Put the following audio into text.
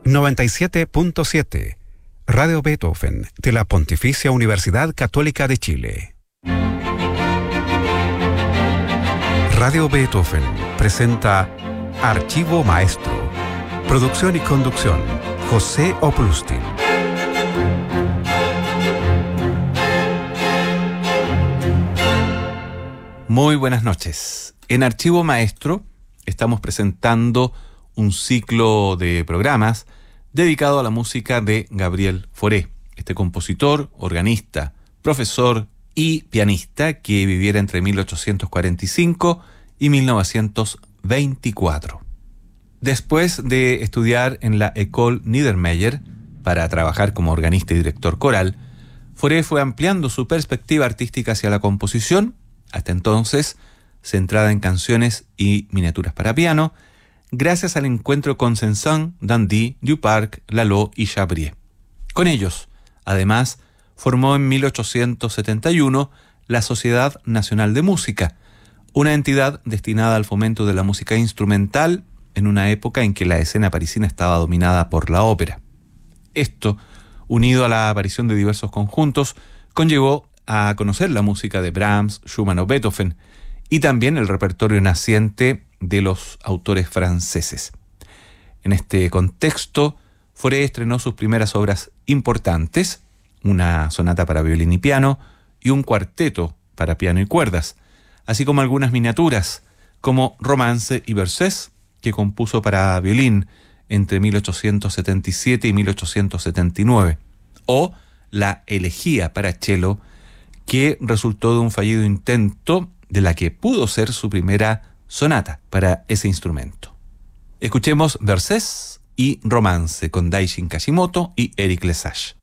97.7 Radio Beethoven de la Pontificia Universidad Católica de Chile. Radio Beethoven presenta Archivo Maestro. Producción y conducción, José Oplustin. Muy buenas noches. En Archivo Maestro estamos presentando un ciclo de programas dedicado a la música de Gabriel Fauré, este compositor, organista, profesor y pianista que viviera entre 1845 y 1924. Después de estudiar en la École Niedermeyer para trabajar como organista y director coral, Fauré fue ampliando su perspectiva artística hacia la composición, hasta entonces centrada en canciones y miniaturas para piano, gracias al encuentro con Saint-Saëns, Dandy, Duparc, Lalo y Chabrier. Con ellos, además, formó en 1871 la Sociedad Nacional de Música, una entidad destinada al fomento de la música instrumental en una época en que la escena parisina estaba dominada por la ópera. Esto, unido a la aparición de diversos conjuntos, conllevó a conocer la música de Brahms, Schumann o Beethoven, y también el repertorio naciente de los autores franceses. En este contexto, Fauré estrenó sus primeras obras importantes, una sonata para violín y piano y un cuarteto para piano y cuerdas, así como algunas miniaturas, como Romance y Versés, que compuso para violín entre 1877 y 1879, o la Elegía para cello, que resultó de un fallido intento de la que pudo ser su primera sonata para ese instrumento. Escuchemos Versés y Romance con Daishin Kashimoto y Eric Lesage.